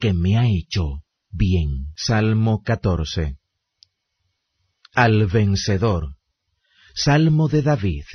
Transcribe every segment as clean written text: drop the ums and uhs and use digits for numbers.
que me ha hecho bien. Salmo 14. Al vencedor. Salmo de David.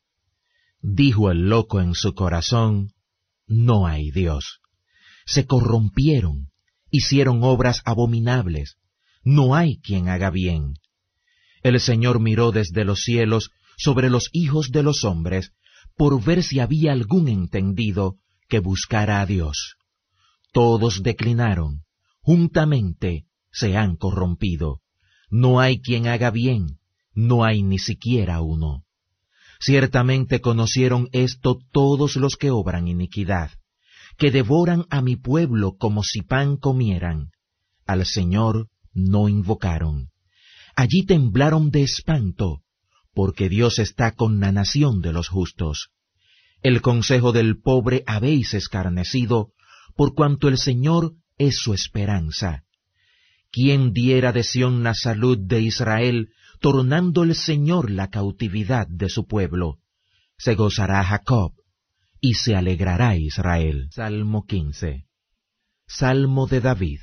Dijo el loco en su corazón, no hay Dios. Se corrompieron, hicieron obras abominables, no hay quien haga bien. El Señor miró desde los cielos sobre los hijos de los hombres, por ver si había algún entendido que buscara a Dios. Todos declinaron, juntamente se han corrompido. No hay quien haga bien, no hay ni siquiera uno. Ciertamente conocieron esto todos los que obran iniquidad, que devoran a mi pueblo como si pan comieran. Al Señor no invocaron. Allí temblaron de espanto, porque Dios está con la nación de los justos. El consejo del pobre habéis escarnecido, por cuanto el Señor es su esperanza. ¿Quién diera de Sión la salud de Israel, tornando el Señor la cautividad de su pueblo? Se gozará Jacob, y se alegrará Israel. Salmo 15. Salmo de David.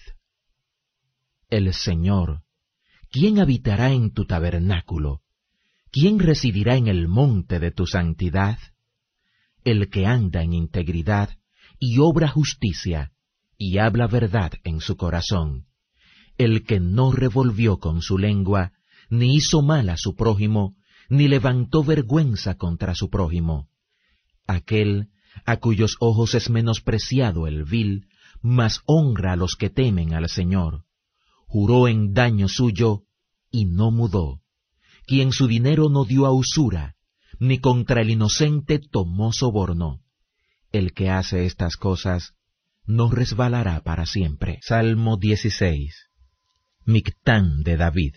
El Señor, ¿quién habitará en tu tabernáculo? ¿Quién residirá en el monte de tu santidad? El que anda en integridad y obra justicia, y habla verdad en su corazón. El que no revolvió con su lengua, ni hizo mal a su prójimo, ni levantó vergüenza contra su prójimo. Aquel a cuyos ojos es menospreciado el vil, mas honra a los que temen al Señor. Juró en daño suyo, y no mudó. Quien su dinero no dio a usura, ni contra el inocente tomó soborno. El que hace estas cosas no resbalará para siempre. Salmo 16. Mictán de David.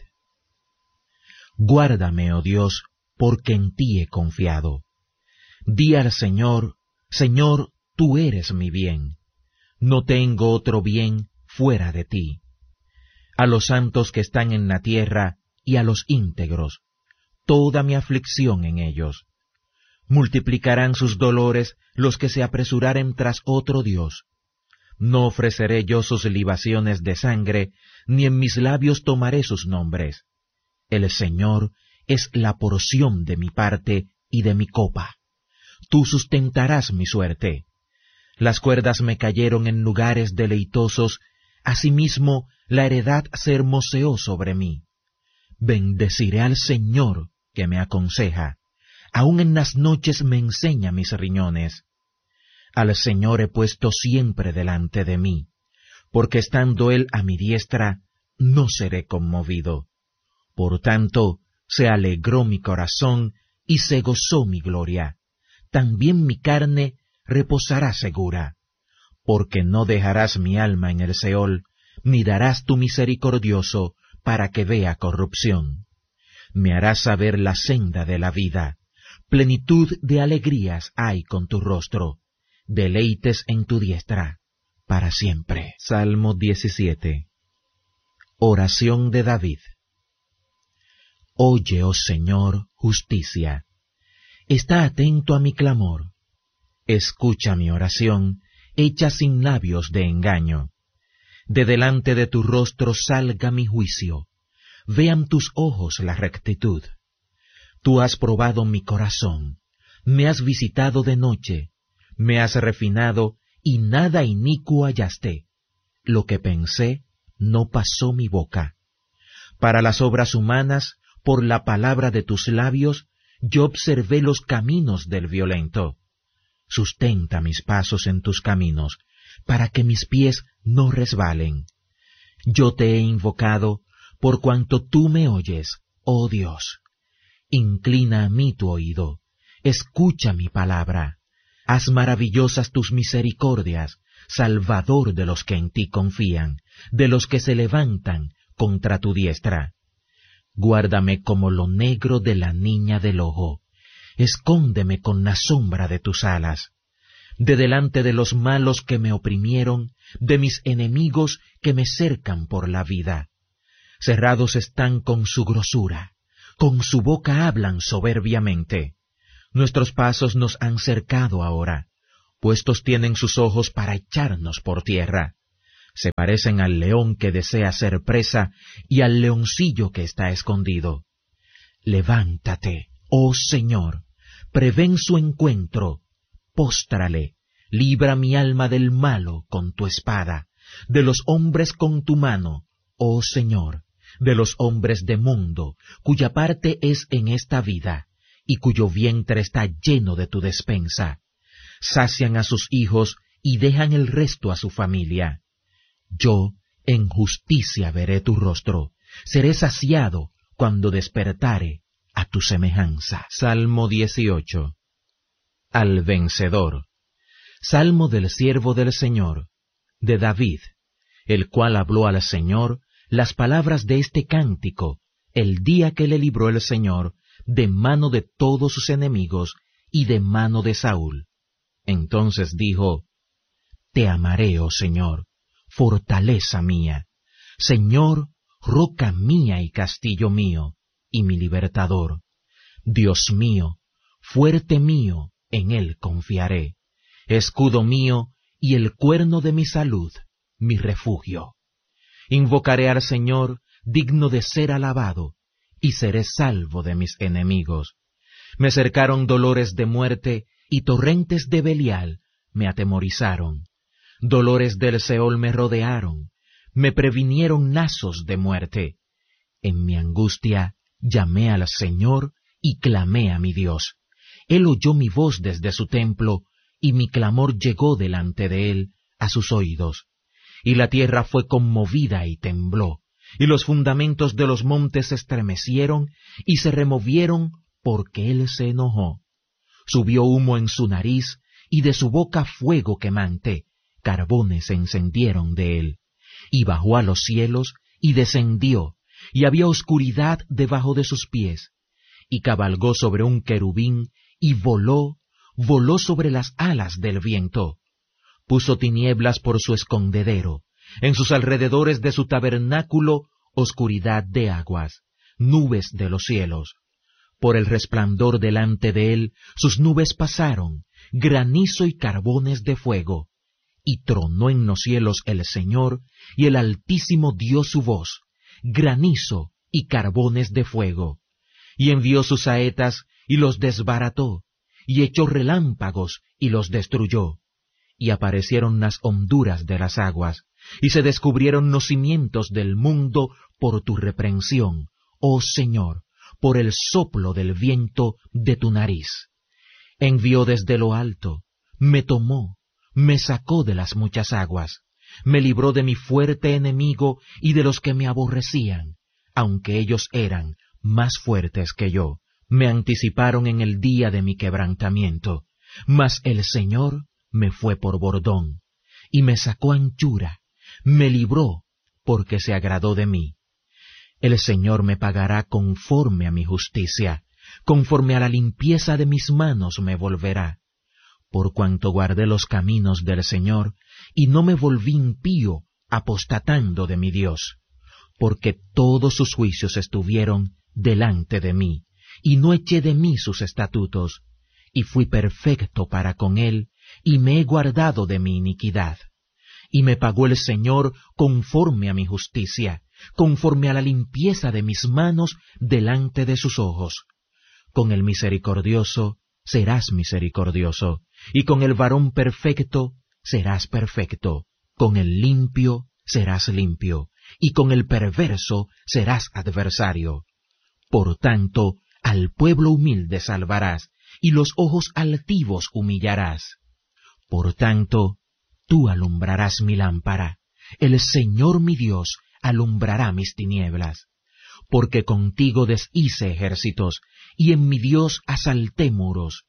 Guárdame, oh Dios, porque en ti he confiado. Di al Señor, Señor, tú eres mi bien. No tengo otro bien fuera de ti. A los santos que están en la tierra y a los íntegros, toda mi aflicción en ellos. Multiplicarán sus dolores los que se apresuraren tras otro Dios. No ofreceré yo sus libaciones de sangre, ni en mis labios tomaré sus nombres. El Señor es la porción de mi parte y de mi copa. Tú sustentarás mi suerte. Las cuerdas me cayeron en lugares deleitosos, asimismo la heredad se hermoseó sobre mí. Bendeciré al Señor que me aconseja, aun en las noches me enseña mis riñones. Al Señor he puesto siempre delante de mí, porque estando Él a mi diestra, no seré conmovido. Por tanto, se alegró mi corazón y se gozó mi gloria. También mi carne reposará segura, porque no dejarás mi alma en el Seol, ni darás tu misericordioso para que vea corrupción. Me harás saber la senda de la vida, plenitud de alegrías hay con tu rostro, deleites en tu diestra, para siempre. Salmo 17. Oración de David. Oye, oh Señor, justicia. Está atento a mi clamor. Escucha mi oración, hecha sin labios de engaño. De delante de tu rostro salga mi juicio. Vean tus ojos la rectitud. Tú has probado mi corazón, me has visitado de noche, me has refinado y nada inicuo hallaste. Lo que pensé no pasó mi boca. Para las obras humanas, por la palabra de tus labios, yo observé los caminos del violento. Sustenta mis pasos en tus caminos, para que mis pies no resbalen. Yo te he invocado, por cuanto tú me oyes, oh Dios. Inclina a mí tu oído, escucha mi palabra. Haz maravillosas tus misericordias, Salvador de los que en ti confían, de los que se levantan contra tu diestra. Guárdame como lo negro de la niña del ojo, escóndeme con la sombra de tus alas. De delante de los malos que me oprimieron, de mis enemigos que me cercan por la vida. Cerrados están con su grosura, con su boca hablan soberbiamente. Nuestros pasos nos han cercado ahora, puestos tienen sus ojos para echarnos por tierra. Se parecen al león que desea ser presa y al leoncillo que está escondido. Levántate, oh Señor, prevén su encuentro, póstrale, libra mi alma del malo con tu espada, de los hombres con tu mano, oh Señor, de los hombres de mundo, cuya parte es en esta vida, y cuyo vientre está lleno de tu despensa. Sacian a sus hijos y dejan el resto a su familia. Yo en justicia veré tu rostro, seré saciado cuando despertare a tu semejanza. Salmo 18. Al vencedor. Salmo del siervo del Señor, de David, el cual habló al Señor las palabras de este cántico el día que le libró el Señor de mano de todos sus enemigos y de mano de Saúl. Entonces dijo: Te amaré, oh Señor, fortaleza mía, Señor, roca mía y castillo mío, y mi libertador. Dios mío, fuerte mío, en él confiaré, escudo mío y el cuerno de mi salud, mi refugio. Invocaré al Señor, digno de ser alabado, y seré salvo de mis enemigos. Me cercaron dolores de muerte, y torrentes de Belial me atemorizaron. Dolores del Seol me rodearon, me previnieron nazos de muerte. En mi angustia llamé al Señor y clamé a mi Dios. Él oyó mi voz desde su templo, y mi clamor llegó delante de él a sus oídos. Y la tierra fue conmovida y tembló, y los fundamentos de los montes se estremecieron y se removieron porque él se enojó. Subió humo en su nariz, y de su boca fuego quemante, carbones se encendieron de él. Y bajó a los cielos, y descendió, y había oscuridad debajo de sus pies. Y cabalgó sobre un querubín, y voló sobre las alas del viento. Puso tinieblas por su escondedero, en sus alrededores de su tabernáculo oscuridad de aguas, nubes de los cielos. Por el resplandor delante de él sus nubes pasaron, granizo y carbones de fuego. Y tronó en los cielos el Señor, y el Altísimo dio su voz, granizo y carbones de fuego. Y envió sus saetas, y los desbarató, y echó relámpagos, y los destruyó. Y aparecieron las honduras de las aguas, y se descubrieron los cimientos del mundo por tu reprensión, oh Señor, por el soplo del viento de tu nariz. Envió desde lo alto, me tomó, me sacó de las muchas aguas, me libró de mi fuerte enemigo y de los que me aborrecían, aunque ellos eran más fuertes que yo. Me anticiparon en el día de mi quebrantamiento, mas el Señor me fue por bordón, y me sacó anchura, me libró, porque se agradó de mí. El Señor me pagará conforme a mi justicia, conforme a la limpieza de mis manos me volverá. Por cuanto guardé los caminos del Señor, y no me volví impío, apostatando de mi Dios. Porque todos sus juicios estuvieron delante de mí, y no eché de mí sus estatutos, y fui perfecto para con él, y me he guardado de mi iniquidad. Y me pagó el Señor conforme a mi justicia, conforme a la limpieza de mis manos delante de sus ojos. Con el misericordioso serás misericordioso, y con el varón perfecto serás perfecto, con el limpio serás limpio, y con el perverso serás adversario. Por tanto, al pueblo humilde salvarás, y los ojos altivos humillarás. Por tanto, tú alumbrarás mi lámpara, el Señor mi Dios alumbrará mis tinieblas. Porque contigo deshice ejércitos, y en mi Dios asalté muros.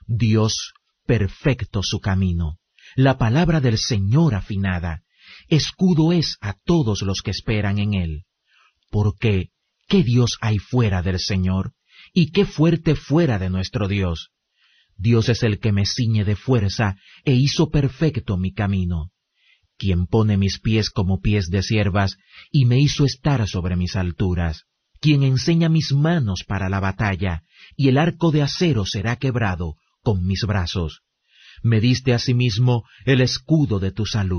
Dios perfecto su camino, la palabra del Señor afinada, escudo es a todos los que esperan en él. Porque, ¿qué Dios hay fuera del Señor? ¿Y qué fuerte fuera de nuestro Dios? Dios es el que me ciñe de fuerza e hizo perfecto mi camino, quien pone mis pies como pies de ciervas y me hizo estar sobre mis alturas, quien enseña mis manos para la batalla, y el arco de acero será quebrado con mis brazos. Me diste asimismo el escudo de tu salud,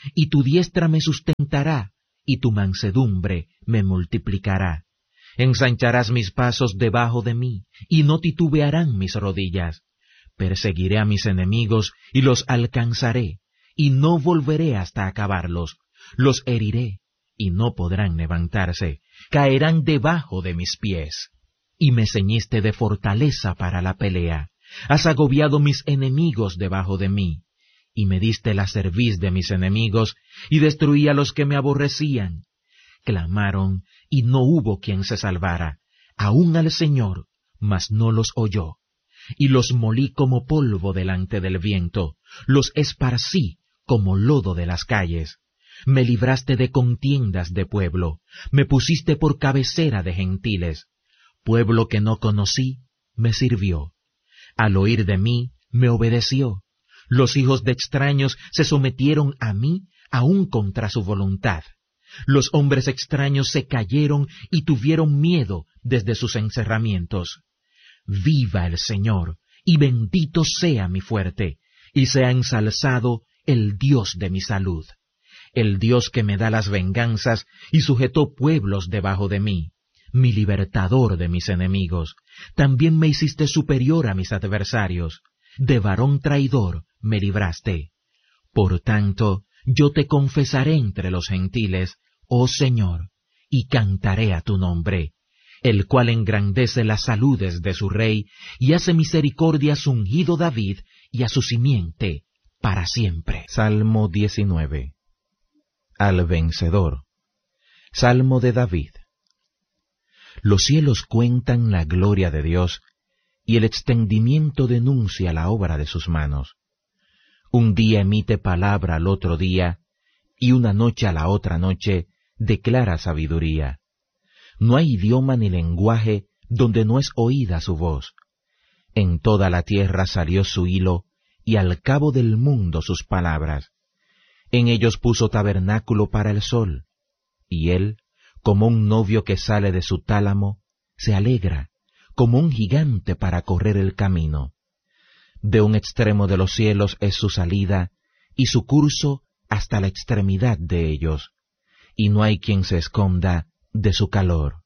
y tu diestra me sustentará, y tu mansedumbre me multiplicará. Ensancharás mis pasos debajo de mí, y no titubearán mis rodillas. Perseguiré a mis enemigos, y los alcanzaré, y no volveré hasta acabarlos. Los heriré, y no podrán levantarse, caerán debajo de mis pies. Y me ceñiste de fortaleza para la pelea. Has agobiado mis enemigos debajo de mí, y me diste la cerviz de mis enemigos, y destruí a los que me aborrecían. Clamaron, y no hubo quien se salvara, aun al Señor, mas no los oyó. Y los molí como polvo delante del viento, los esparcí como lodo de las calles. Me libraste de contiendas de pueblo, me pusiste por cabecera de gentiles. Pueblo que no conocí, me sirvió. Al oír de mí, me obedeció. Los hijos de extraños se sometieron a mí, aun contra su voluntad. Los hombres extraños se cayeron y tuvieron miedo desde sus encerramientos. Viva el Señor, y bendito sea mi fuerte, y sea ensalzado el Dios de mi salud. El Dios que me da las venganzas y sujetó pueblos debajo de mí, mi libertador de mis enemigos. También me hiciste superior a mis adversarios. De varón traidor me libraste. Por tanto, yo te confesaré entre los gentiles, oh Señor, y cantaré a tu nombre, el cual engrandece las saludes de su rey, y hace misericordia a su ungido David y a su simiente para siempre. Salmo 19. Al vencedor. Salmo de David. Los cielos cuentan la gloria de Dios, y el extendimiento denuncia la obra de sus manos. Un día emite palabra al otro día, y una noche a la otra noche declara sabiduría. No hay idioma ni lenguaje donde no es oída su voz. En toda la tierra salió su hilo, y al cabo del mundo sus palabras. En ellos puso tabernáculo para el sol, y él, como un novio que sale de su tálamo, se alegra, como un gigante para correr el camino. De un extremo de los cielos es su salida, y su curso hasta la extremidad de ellos, y no hay quien se esconda de su calor.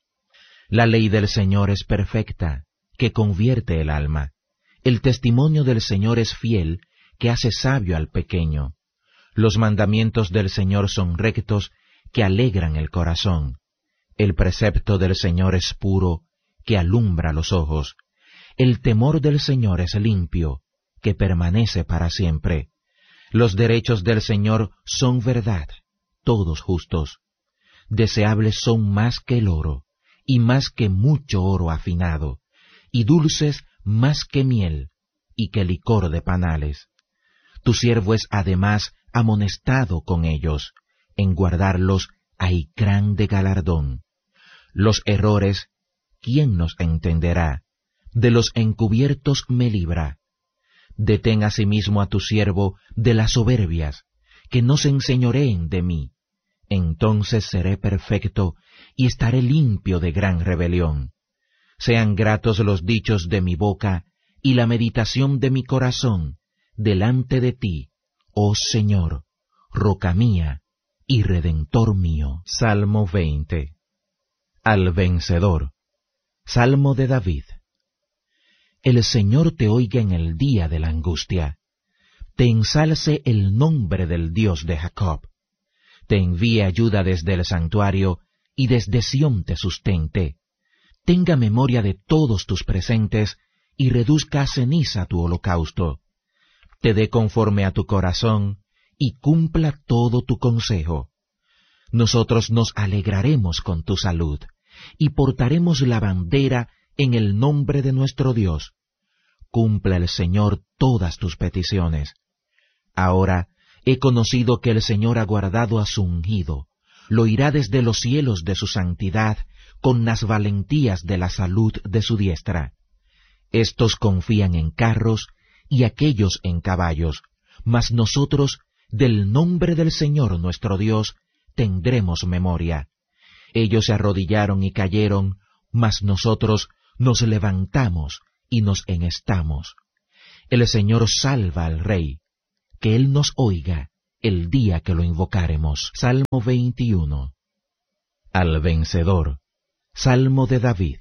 La ley del Señor es perfecta, que convierte el alma. El testimonio del Señor es fiel, que hace sabio al pequeño. Los mandamientos del Señor son rectos, que alegran el corazón. El precepto del Señor es puro, que alumbra los ojos. El temor del Señor es limpio, que permanece para siempre. Los derechos del Señor son verdad, todos justos. Deseables son más que el oro, y más que mucho oro afinado, y dulces más que miel, y que licor de panales. Tu siervo es además amonestado con ellos, en guardarlos hay grande galardón. Los errores, ¿quién nos entenderá? De los encubiertos me libra. Detén asimismo a tu siervo de las soberbias, que no se enseñoreen de mí. Entonces seré perfecto y estaré limpio de gran rebelión. Sean gratos los dichos de mi boca y la meditación de mi corazón delante de ti, oh Señor, roca mía y redentor mío. Salmo 20. Al vencedor. Salmo de David. El Señor te oiga en el día de la angustia. Te ensalce el nombre del Dios de Jacob. Te envíe ayuda desde el santuario y desde Sión te sustente. Tenga memoria de todos tus presentes y reduzca a ceniza tu holocausto. Te dé conforme a tu corazón y cumpla todo tu consejo. Nosotros nos alegraremos con tu salud y portaremos la bandera en el nombre de nuestro Dios. Cumpla el Señor todas tus peticiones. Ahora he conocido que el Señor ha guardado a su ungido, lo irá desde los cielos de su santidad con las valentías de la salud de su diestra. Estos confían en carros y aquellos en caballos, mas nosotros, del nombre del Señor nuestro Dios, tendremos memoria. Ellos se arrodillaron y cayeron, mas nosotros nos levantamos y nos enhestamos. El Señor salva al Rey, que Él nos oiga el día que lo invocáremos. Salmo 21. Al vencedor. Salmo de David.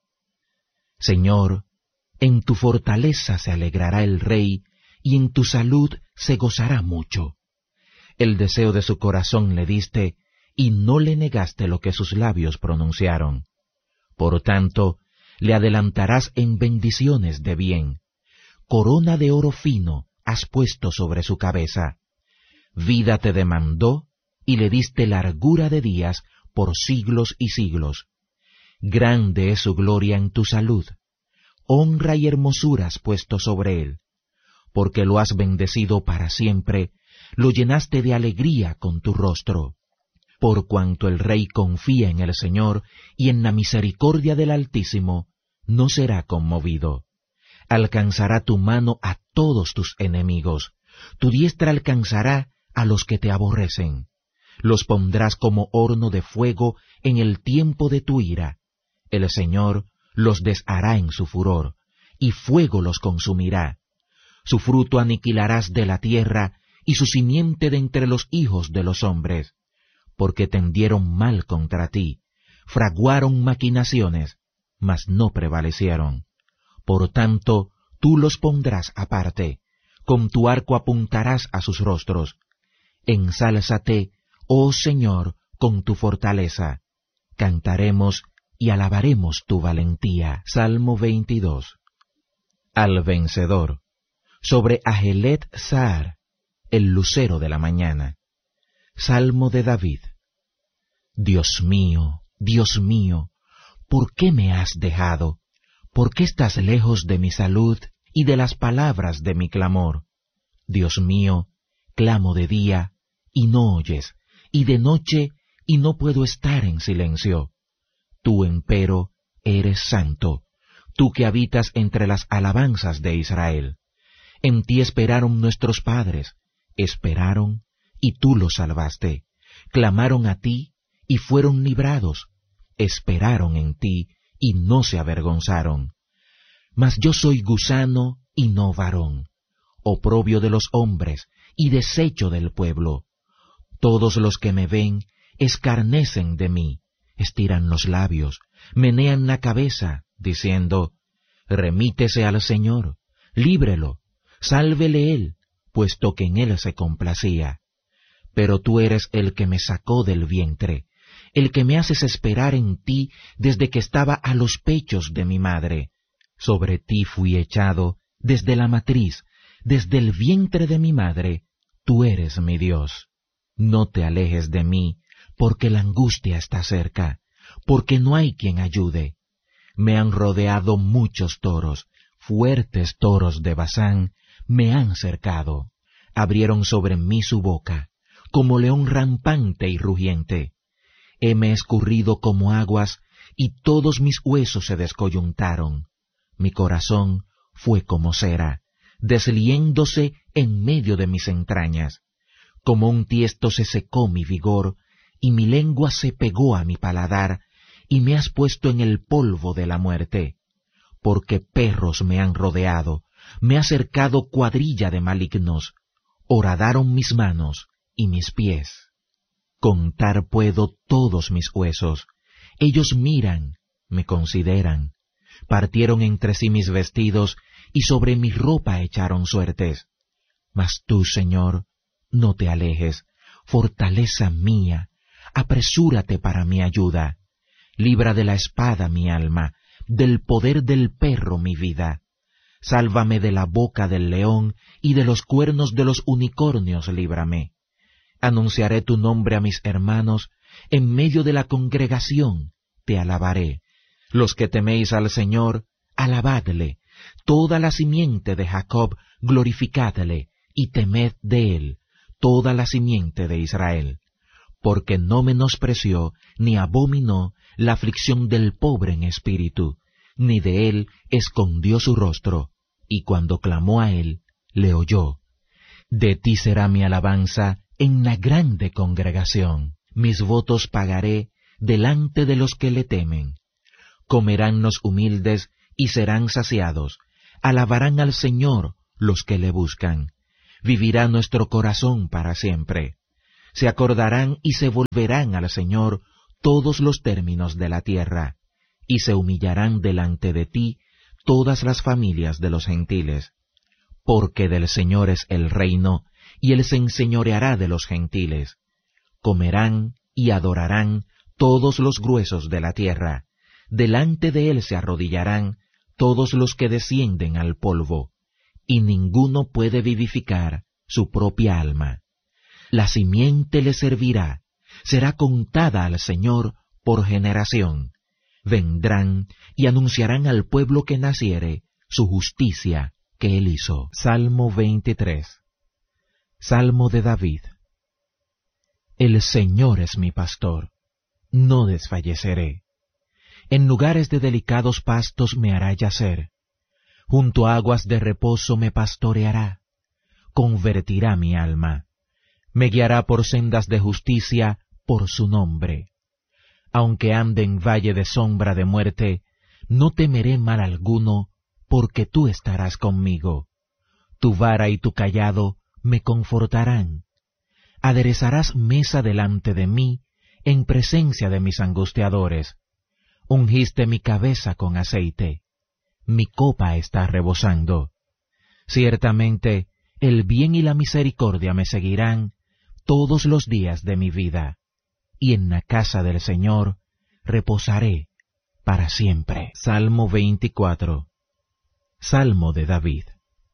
Señor, en tu fortaleza se alegrará el rey, y en tu salud se gozará mucho. El deseo de su corazón le diste, y no le negaste lo que sus labios pronunciaron. Por tanto, le adelantarás en bendiciones de bien. Corona de oro fino has puesto sobre su cabeza. Vida te demandó, y le diste largura de días por siglos y siglos. Grande es su gloria en tu salud. Honra y hermosura has puesto sobre él. Porque lo has bendecido para siempre, lo llenaste de alegría con tu rostro. Por cuanto el rey confía en el Señor y en la misericordia del Altísimo, no será conmovido. Alcanzará tu mano a todos tus enemigos, tu diestra alcanzará a los que te aborrecen. Los pondrás como horno de fuego en el tiempo de tu ira. El Señor los deshará en su furor, y fuego los consumirá. Su fruto aniquilarás de la tierra, y su simiente de entre los hijos de los hombres. Porque tendieron mal contra ti, fraguaron maquinaciones, mas no prevalecieron. Por tanto, tú los pondrás aparte, con tu arco apuntarás a sus rostros. Ensálzate, oh Señor, con tu fortaleza. Cantaremos y alabaremos tu valentía. Salmo 22. Al vencedor. Sobre Ajelet Sahar, el lucero de la mañana. Salmo de David. Dios mío, ¿por qué me has dejado? ¿Por qué estás lejos de mi salud y de las palabras de mi clamor? Dios mío, clamo de día, y no oyes, y de noche, y no puedo estar en silencio. Tú, empero, eres santo, tú que habitas entre las alabanzas de Israel. En ti esperaron nuestros padres, esperaron, y tú los salvaste. Clamaron a ti, y fueron librados. Esperaron en ti, y no se avergonzaron. Mas yo soy gusano y no varón, oprobio de los hombres y desecho del pueblo. Todos los que me ven escarnecen de mí, estiran los labios, menean la cabeza, diciendo, remítese al Señor, líbrelo, sálvele él, puesto que en él se complacía. Pero tú eres el que me sacó del vientre, el que me haces esperar en ti desde que estaba a los pechos de mi madre. Sobre ti fui echado desde la matriz, desde el vientre de mi madre, tú eres mi Dios. No te alejes de mí, porque la angustia está cerca, porque no hay quien ayude. Me han rodeado muchos toros, fuertes toros de Basán, me han cercado. Abrieron sobre mí su boca, como león rampante y rugiente. Heme escurrido como aguas, y todos mis huesos se descoyuntaron. Mi corazón fue como cera, desliéndose en medio de mis entrañas. Como un tiesto se secó mi vigor, y mi lengua se pegó a mi paladar, y me has puesto en el polvo de la muerte. Porque perros me han rodeado, me ha cercado cuadrilla de malignos, horadaron mis manos y mis pies. Contar puedo todos mis huesos, ellos miran, me consideran, partieron entre sí mis vestidos, y sobre mi ropa echaron suertes. Mas tú, Señor, no te alejes, fortaleza mía, apresúrate para mi ayuda. Libra de la espada mi alma, del poder del perro mi vida. Sálvame de la boca del león, y de los cuernos de los unicornios líbrame. Anunciaré tu nombre a mis hermanos, en medio de la congregación te alabaré. Los que teméis al Señor, alabadle. Toda la simiente de Jacob, glorificadle, y temed de él, toda la simiente de Israel. Porque no menospreció ni abominó la aflicción del pobre en espíritu, ni de él escondió su rostro, y cuando clamó a él, le oyó. De ti será mi alabanza en la grande congregación. Mis votos pagaré delante de los que le temen. Comerán los humildes y serán saciados. Alabarán al Señor los que le buscan. vivirá nuestro corazón para siempre. Se acordarán y se volverán al Señor todos los términos de la tierra, y se humillarán delante de ti todas las familias de los gentiles. Porque del Señor es el reino, y Él se enseñoreará de los gentiles. Comerán y adorarán todos los gruesos de la tierra. Delante de Él se arrodillarán todos los que descienden al polvo, y ninguno puede vivificar su propia alma. La simiente le servirá, será contada al Señor por generación. Vendrán y anunciarán al pueblo que naciere su justicia que Él hizo. Salmo 23. Salmo de David. El Señor es mi pastor, no desfalleceré. En lugares de delicados pastos me hará yacer. Junto a aguas de reposo me pastoreará. Convertirá mi alma. Me guiará por sendas de justicia por su nombre. Aunque ande en valle de sombra de muerte, no temeré mal alguno, porque tú estarás conmigo. Tu vara y tu cayado me confortarán. Aderezarás mesa delante de mí, en presencia de mis angustiadores. Ungiste mi cabeza con aceite. Mi copa está rebosando. Ciertamente, el bien y la misericordia me seguirán todos los días de mi vida, y en la casa del Señor reposaré para siempre. Salmo 24. Salmo de David.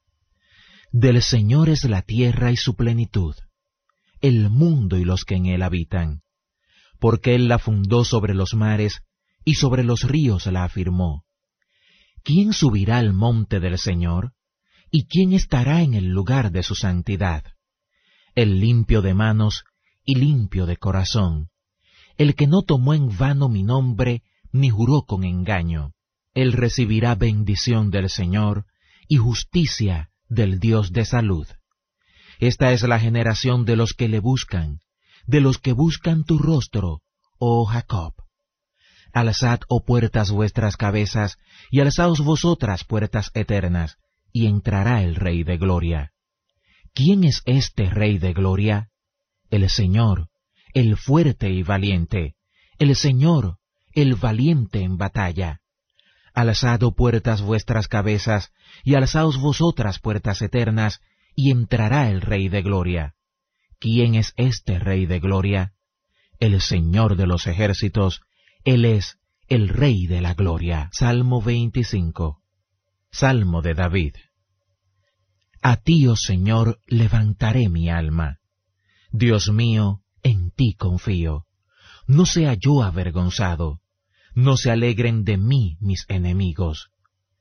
Del Señor es la tierra y su plenitud, el mundo y los que en él habitan, porque Él la fundó sobre los mares y sobre los ríos la afirmó. ¿Quién subirá al monte del Señor? ¿Y quién estará en el lugar de su santidad? El limpio de manos y limpio de corazón, el que no tomó en vano mi nombre, ni juró con engaño. Él recibirá bendición del Señor y justicia del Dios de salud. Esta es la generación de los que le buscan, de los que buscan tu rostro, oh Jacob. Alzad, oh puertas, vuestras cabezas, y alzaos vosotras, puertas eternas, y entrará el Rey de Gloria. ¿Quién es este Rey de Gloria? El Señor, el fuerte y valiente, el Señor, el valiente en batalla. Alzad, oh puertas, vuestras cabezas, y alzaos vosotras, puertas eternas, y entrará el Rey de Gloria. ¿Quién es este Rey de Gloria? El Señor de los ejércitos, Él es el Rey de la Gloria. Salmo 25. Salmo de David. A ti, oh Señor, levantaré mi alma. Dios mío, en ti confío. No sea yo avergonzado, no se alegren de mí mis enemigos.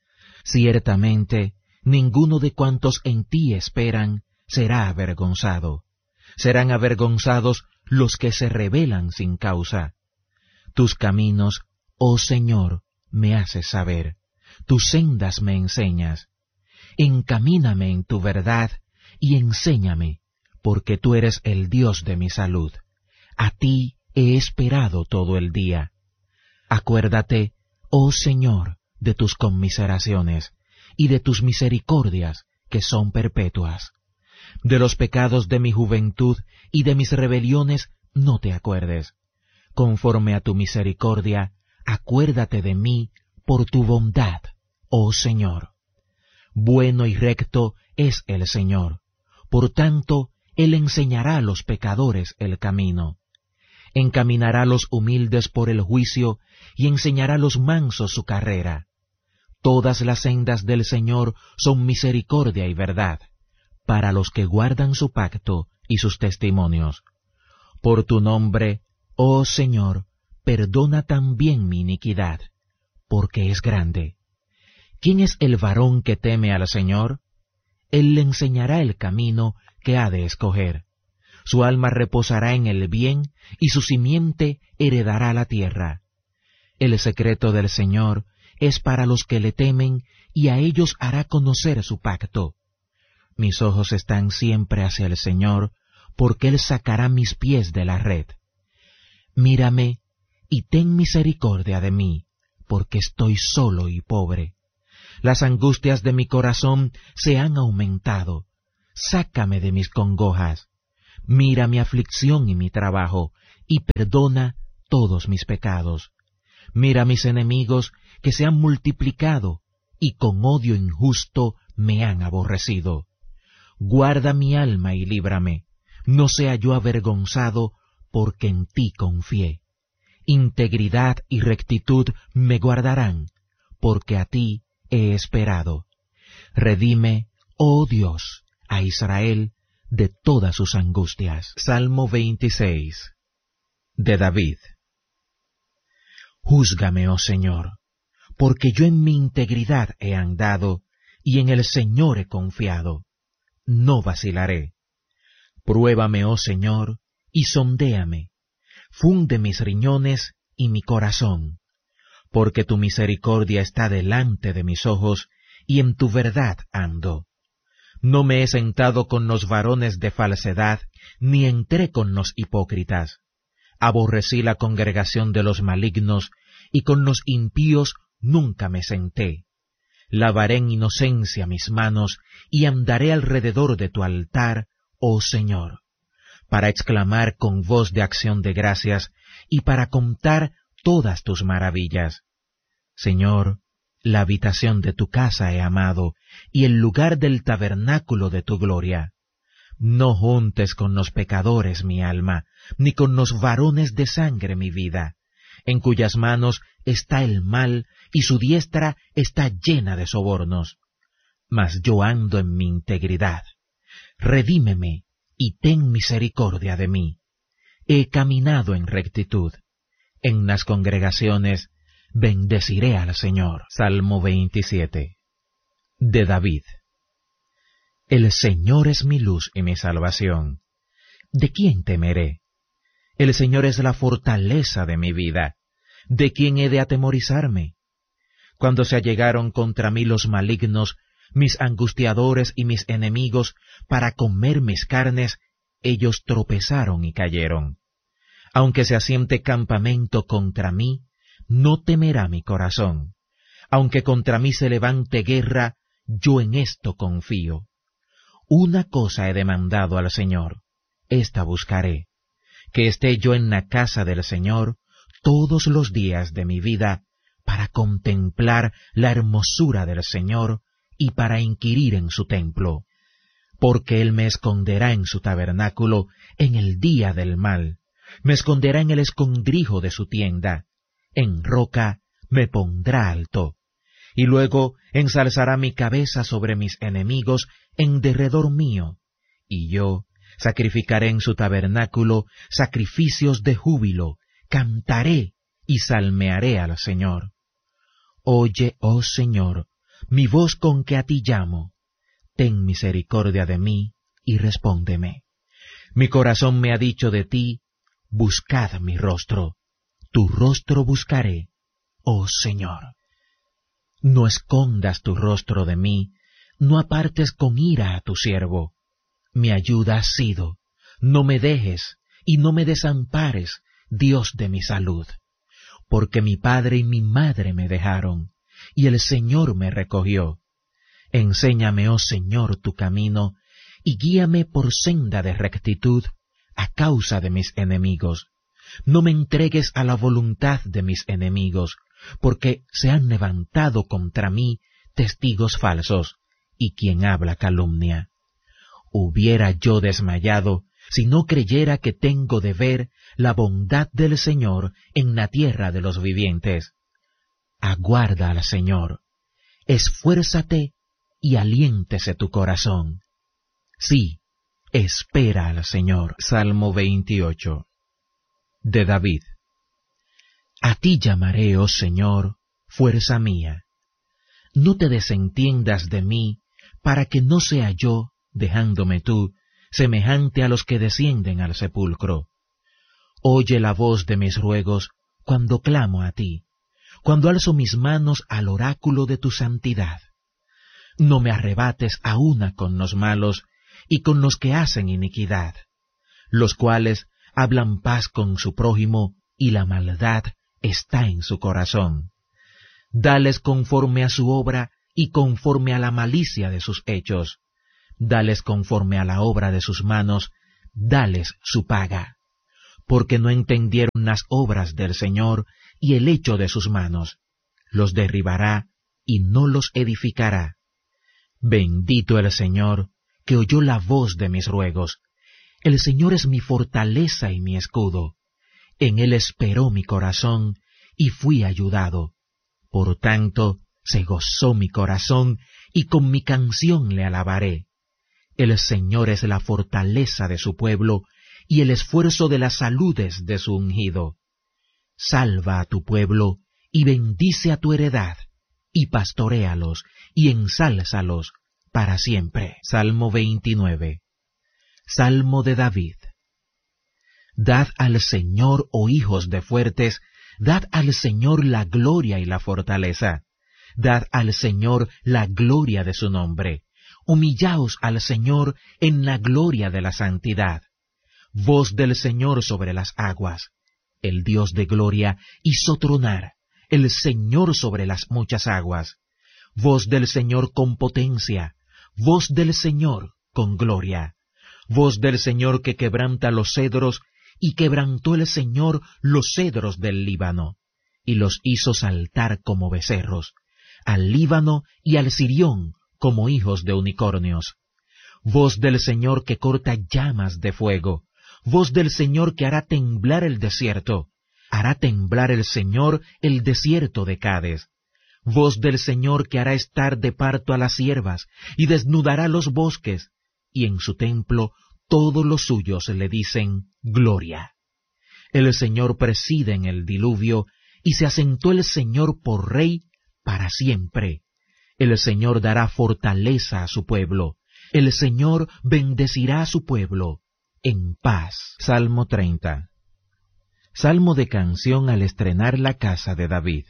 Ciertamente, ninguno de cuantos en ti esperan será avergonzado. Serán avergonzados los que se rebelan sin causa. Tus caminos, oh Señor, me haces saber, tus sendas me enseñas. Encamíname en tu verdad y enséñame, porque tú eres el Dios de mi salud. A ti he esperado todo el día. Acuérdate, oh Señor, de tus conmiseraciones y de tus misericordias que son perpetuas. De los pecados de mi juventud y de mis rebeliones no te acuerdes. Conforme a tu misericordia, acuérdate de mí por tu bondad, oh Señor. Bueno y recto es el Señor, por tanto, Él enseñará a los pecadores el camino. Encaminará a los humildes por el juicio y enseñará a los mansos su carrera. Todas las sendas del Señor son misericordia y verdad, para los que guardan su pacto y sus testimonios. Por tu nombre, oh Señor, perdona también mi iniquidad, porque es grande. ¿Quién es el varón que teme al Señor? Él le enseñará el camino que ha de escoger. Su alma reposará en el bien, y su simiente heredará la tierra. El secreto del Señor es para los que le temen, y a ellos hará conocer su pacto. Mis ojos están siempre hacia el Señor, porque Él sacará mis pies de la red. Mírame, y ten misericordia de mí, porque estoy solo y pobre. Las angustias de mi corazón se han aumentado. sácame de mis congojas. Mira mi aflicción y mi trabajo, y perdona todos mis pecados. Mira mis enemigos que se han multiplicado, y con odio injusto me han aborrecido. Guarda mi alma y líbrame, no sea yo avergonzado, porque en ti confié. Integridad y rectitud me guardarán, porque a ti he esperado. Redime, oh Dios, a Israel de todas sus angustias. Salmo 26 de David. Júzgame, oh Señor, porque yo en mi integridad he andado, y en el Señor he confiado. No vacilaré. Pruébame, oh Señor, y sondéame. Funde mis riñones y mi corazón, porque tu misericordia está delante de mis ojos, y en tu verdad ando. No me he sentado con los varones de falsedad, ni entré con los hipócritas. Aborrecí la congregación de los malignos, y con los impíos nunca me senté. Lavaré en inocencia mis manos, y andaré alrededor de tu altar, oh Señor, para exclamar con voz de acción de gracias, y para contar todas tus maravillas. Señor, la habitación de tu casa he amado, y el lugar del tabernáculo de tu gloria. No juntes con los pecadores mi alma, ni con los varones de sangre mi vida, en cuyas manos está el mal, y su diestra está llena de sobornos. Mas yo ando en mi integridad. Redímeme, y ten misericordia de mí. He caminado en rectitud. En las congregaciones bendeciré al Señor. Salmo 27 de David. El Señor es mi luz y mi salvación. ¿De quién temeré? El Señor es la fortaleza de mi vida. ¿De quién he de atemorizarme? Cuando se allegaron contra mí los malignos, mis angustiadores y mis enemigos, para comer mis carnes, ellos tropezaron y cayeron. Aunque se asiente campamento contra mí, no temerá mi corazón. Aunque contra mí se levante guerra, yo en esto confío. Una cosa he demandado al Señor, esta buscaré, que esté yo en la casa del Señor todos los días de mi vida, para contemplar la hermosura del Señor y para inquirir en su templo. Porque Él me esconderá en su tabernáculo en el día del mal, me esconderá en el escondrijo de su tienda, en roca me pondrá alto, y luego ensalzará mi cabeza sobre mis enemigos en derredor mío, y yo sacrificaré en su tabernáculo sacrificios de júbilo, cantaré y salmearé al Señor. Oye, oh Señor, mi voz con que a ti llamo. Ten misericordia de mí y respóndeme. Mi corazón me ha dicho de ti, buscad mi rostro. Tu rostro buscaré, oh Señor. No escondas tu rostro de mí, no apartes con ira a tu siervo. Mi ayuda has sido, no me dejes y no me desampares, Dios de mi salud. Porque mi padre y mi madre me dejaron, y el Señor me recogió. Enséñame, oh Señor, tu camino, y guíame por senda de rectitud a causa de mis enemigos. No me entregues a la voluntad de mis enemigos, porque se han levantado contra mí testigos falsos, y quien habla calumnia. Hubiera yo desmayado si no creyera que tengo de ver la bondad del Señor en la tierra de los vivientes. Aguarda al Señor, esfuérzate y aliéntese tu corazón. Sí, espera al Señor. Salmo 28 de David. A ti llamaré, oh Señor, fuerza mía. No te desentiendas de mí, para que no sea yo, dejándome tú, semejante a los que descienden al sepulcro. Oye la voz de mis ruegos cuando clamo a ti, cuando alzo mis manos al oráculo de tu santidad. No me arrebates a una con los malos y con los que hacen iniquidad, los cuales hablan paz con su prójimo y la maldad está en su corazón. Dales conforme a su obra y conforme a la malicia de sus hechos. dales conforme a la obra de sus manos, dales su paga. Porque no entendieron las obras del Señor y el hecho de sus manos. Los derribará y no los edificará. Bendito el Señor, que oyó la voz de mis ruegos. El Señor es mi fortaleza y mi escudo. En Él esperó mi corazón, y fui ayudado. Por tanto, se gozó mi corazón, y con mi canción le alabaré. El Señor es la fortaleza de su pueblo, y el esfuerzo de las saludes de su ungido. Salva a tu pueblo, y bendice a tu heredad, y pastoréalos, y ensálzalos para siempre. Salmo 29. Salmo de David. Dad al Señor, oh hijos de fuertes, dad al Señor la gloria y la fortaleza. Dad al Señor la gloria de su nombre. Humillaos al Señor en la gloria de la santidad. Voz del Señor sobre las aguas. El Dios de gloria hizo tronar, el Señor sobre las muchas aguas. Voz del Señor con potencia, voz del Señor con gloria. Voz del Señor que quebranta los cedros, y quebrantó el Señor los cedros del Líbano, y los hizo saltar como becerros, al Líbano y al Sirión como hijos de unicornios. Voz del Señor que corta llamas de fuego, voz del Señor que hará temblar el desierto, hará temblar el Señor el desierto de Cades. Voz del Señor que hará estar de parto a las ciervas, y desnudará los bosques, y en su templo todos los suyos le dicen gloria. El Señor preside en el diluvio, y se asentó el Señor por rey para siempre. El Señor dará fortaleza a su pueblo, el Señor bendecirá a su pueblo en paz. Salmo 30. Salmo de canción al estrenar la casa de David.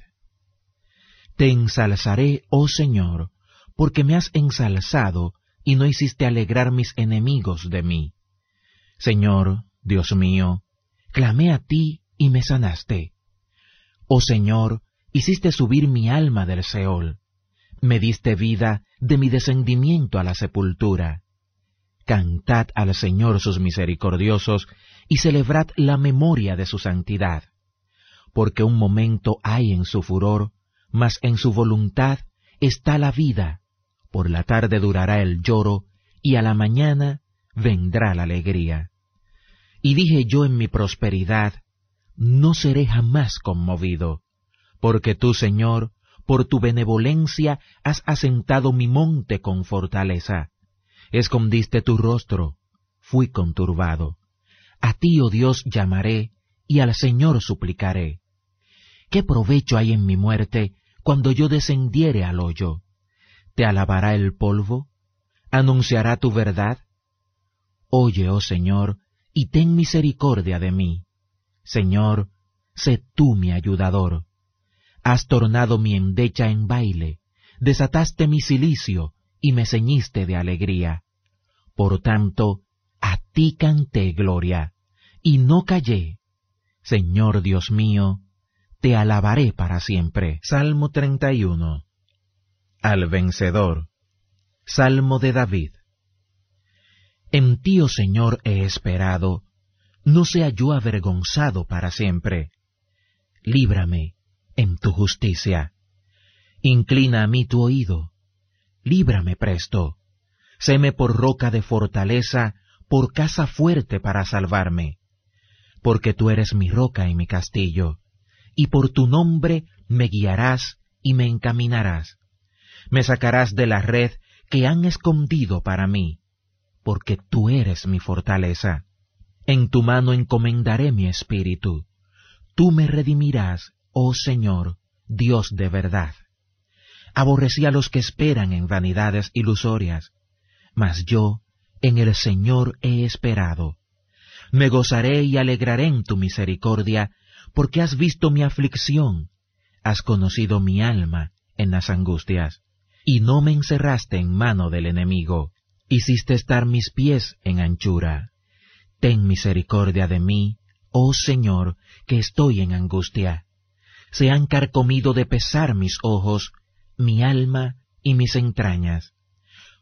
Te ensalzaré, oh Señor, porque me has ensalzado, y no hiciste alegrar mis enemigos de mí. Señor, Dios mío, clamé a ti y me sanaste. Oh Señor, hiciste subir mi alma del Seol. Me diste vida de mi descendimiento a la sepultura. Cantad al Señor sus misericordiosos, y celebrad la memoria de su santidad. Porque un momento hay en su furor, mas en su voluntad está la vida. Por la tarde durará el lloro, y a la mañana vendrá la alegría. Y dije yo en mi prosperidad, no seré jamás conmovido, porque tú, Señor, por tu benevolencia has asentado mi monte con fortaleza. Escondiste tu rostro, fui conturbado. A ti, oh Dios, llamaré, y al Señor suplicaré. ¿Qué provecho hay en mi muerte cuando yo descendiere al hoyo? ¿Te alabará el polvo? ¿Anunciará tu verdad? Oye, oh Señor, y ten misericordia de mí. Señor, sé tú mi ayudador. Has tornado mi endecha en baile, desataste mi cilicio, y me ceñiste de alegría. Por tanto, a ti canté gloria, y no callé. Señor Dios mío, te alabaré para siempre. Salmo 31. Al vencedor. Salmo de David. En ti, oh Señor, he esperado, no sea yo avergonzado para siempre. Líbrame en tu justicia. Inclina a mí tu oído. Líbrame presto. Séme por roca de fortaleza, por casa fuerte para salvarme. Porque tú eres mi roca y mi castillo, y por tu nombre me guiarás y me encaminarás. Me sacarás de la red que han escondido para mí, porque tú eres mi fortaleza. En tu mano encomendaré mi espíritu. Tú me redimirás, oh Señor, Dios de verdad. Aborrecí a los que esperan en vanidades ilusorias, mas yo en el Señor he esperado. Me gozaré y alegraré en tu misericordia, porque has visto mi aflicción, has conocido mi alma en las angustias, y no me encerraste en mano del enemigo. Hiciste estar mis pies en anchura. Ten misericordia de mí, oh Señor, que estoy en angustia. Se han carcomido de pesar mis ojos, mi alma y mis entrañas.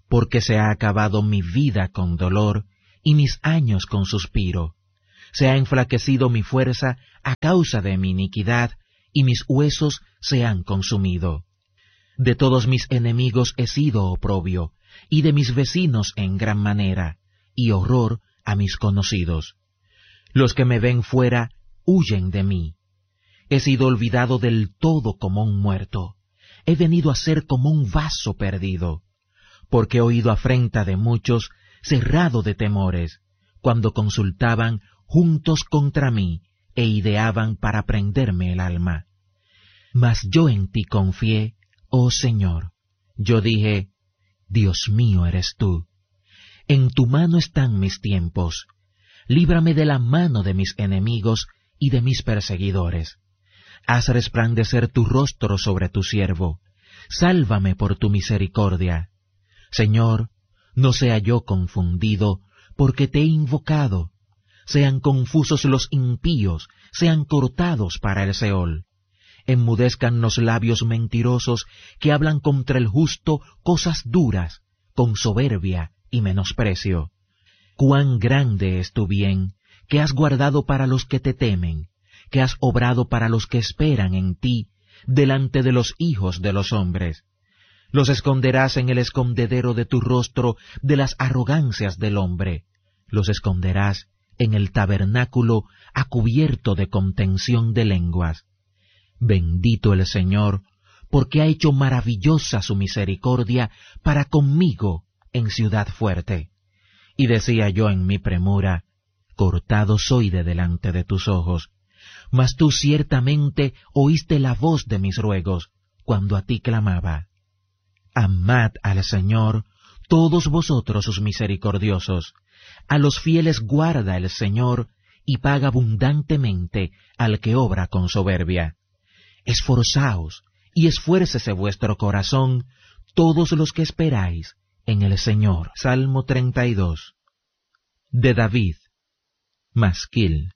porque se ha acabado mi vida con dolor y mis años con suspiro. Se ha enflaquecido mi fuerza a causa de mi iniquidad, y mis huesos se han consumido. De todos mis enemigos he sido oprobio, y de mis vecinos en gran manera, y horror a mis conocidos. Los que me ven fuera huyen de mí. He sido olvidado del todo como un muerto. He venido a ser como un vaso perdido, porque he oído afrenta de muchos, cerrado de temores, cuando consultaban juntos contra mí e ideaban para prenderme el alma. Mas yo en ti confié, oh Señor. Yo dije, Dios mío eres tú. En tu mano están mis tiempos. Líbrame de la mano de mis enemigos y de mis perseguidores. Haz resplandecer tu rostro sobre tu siervo. Sálvame por tu misericordia. Señor, no sea yo confundido, porque te he invocado. Sean confusos los impíos, sean cortados para el Seol. Enmudezcan los labios mentirosos que hablan contra el justo cosas duras, con soberbia y menosprecio. Cuán grande es tu bien, que has guardado para los que te temen, que has obrado para los que esperan en ti, delante de los hijos de los hombres. Los esconderás en el escondedero de tu rostro de las arrogancias del hombre. Los esconderás en el tabernáculo a cubierto de contención de lenguas. Bendito el Señor, porque ha hecho maravillosa su misericordia para conmigo en ciudad fuerte. Y decía yo en mi premura, cortado soy de delante de tus ojos. Mas tú ciertamente oíste la voz de mis ruegos, cuando a ti clamaba. Amad al Señor, todos vosotros sus misericordiosos. A los fieles guarda el Señor, y paga abundantemente al que obra con soberbia. Esforzaos, y esfuércese vuestro corazón, todos los que esperáis en el Señor. Salmo 32. De David. Masquil.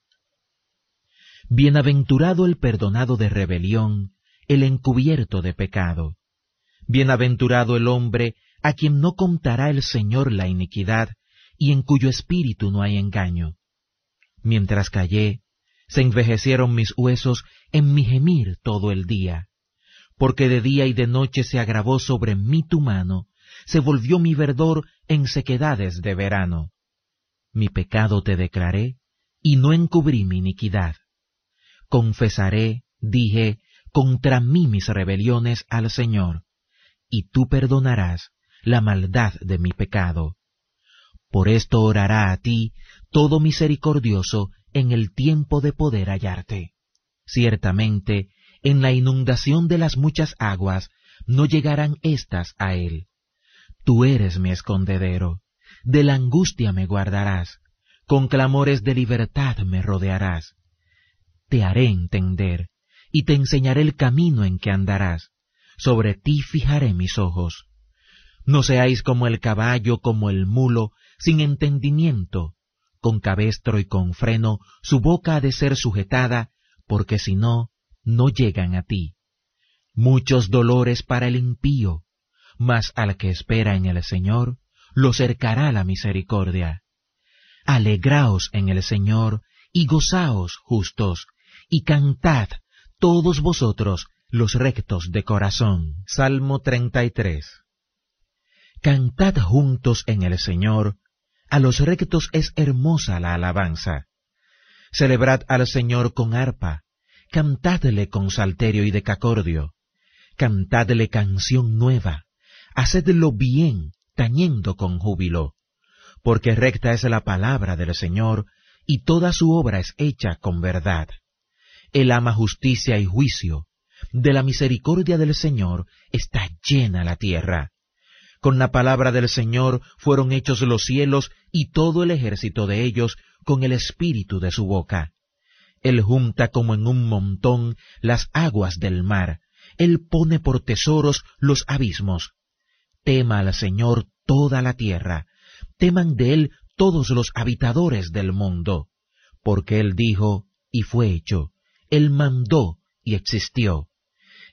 Bienaventurado el perdonado de rebelión, el encubierto de pecado. Bienaventurado el hombre a quien no contará el Señor la iniquidad, y en cuyo espíritu no hay engaño. Mientras callé, se envejecieron mis huesos en mi gemir todo el día, porque de día y de noche se agravó sobre mí tu mano, se volvió mi verdor en sequedades de verano. Mi pecado te declaré, y no encubrí mi iniquidad. Confesaré, dije, contra mí mis rebeliones al Señor, y tú perdonarás la maldad de mi pecado. Por esto orará a ti todo misericordioso en el tiempo de poder hallarte. Ciertamente, en la inundación de las muchas aguas no llegarán éstas a él. Tú eres mi escondedero, de la angustia me guardarás, con clamores de libertad me rodearás. Te haré entender, y te enseñaré el camino en que andarás. Sobre ti fijaré mis ojos. No seáis como el caballo, como el mulo, sin entendimiento. Con cabestro y con freno su boca ha de ser sujetada, porque si no, no llegan a ti. Muchos dolores para el impío, mas al que espera en el Señor, lo cercará la misericordia. Alegraos en el Señor, y gozaos justos, y cantad todos vosotros los rectos de corazón. Salmo 33. Cantad juntos en el Señor, a los rectos es hermosa la alabanza. Celebrad al Señor con arpa, cantadle con salterio y decacordio, cantadle canción nueva, hacedlo bien, tañendo con júbilo, porque recta es la palabra del Señor, y toda su obra es hecha con verdad. Él ama justicia y juicio, de la misericordia del Señor está llena la tierra. Con la palabra del Señor fueron hechos los cielos y todo el ejército de ellos con el espíritu de su boca. Él junta como en un montón las aguas del mar, Él pone por tesoros los abismos. Tema al Señor toda la tierra, teman de Él todos los habitadores del mundo, porque Él dijo y fue hecho, Él mandó y existió.